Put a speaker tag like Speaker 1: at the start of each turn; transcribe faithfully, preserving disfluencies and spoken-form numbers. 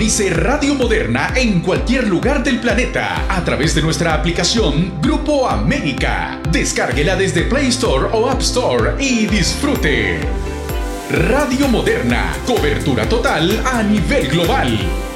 Speaker 1: Sintonice Radio Moderna en cualquier lugar del planeta a través de nuestra aplicación Grupo América. Descárguela desde Play Store o App Store y disfrute. Radio Moderna, cobertura total a nivel global.